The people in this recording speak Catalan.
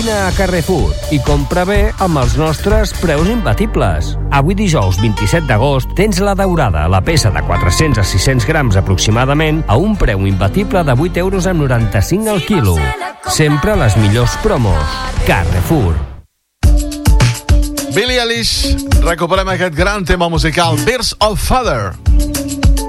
Vine a Carrefour i compra bé amb els nostres preus imbatibles. Avui dijous 27 d'agost tens la daurada, la peça de 400 a 600 grams aproximadament, a un preu imbatible de 8,95 € al quilo. Sempre les millors promos. Carrefour. Billie Eilish, recuperem aquest gran tema musical, Birds of Feather.